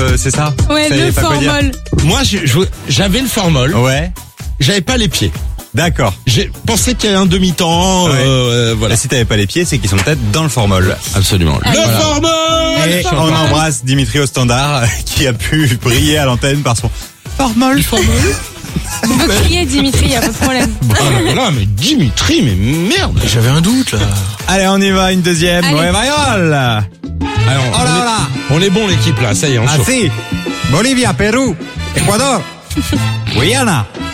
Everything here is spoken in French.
c'est ça? Ouais, Vous savez le pas quoi dire. formol. Moi, j'avais le formol. Ouais. J'avais pas les pieds. D'accord. J'ai pensé qu'il y avait un demi-temps. Ouais. Voilà. Et si t'avais pas les pieds, c'est qu'ils sont peut-être dans le formol. Absolument. Le Voilà. formol. Et on embrasse Dimitri au standard qui a pu briller à l'antenne par son formol. On peut crier Dimitri, y a pas de problème. Voilà, mais Dimitri, mais merde. J'avais un doute là. Allez, on y va, une deuxième. Allez. Ouais, Mariol. Alors, Oh là là. on est bon l'équipe là, ça y est, on Ah chauffe. si. Bolivia, Pérou, Équateur, Guyana,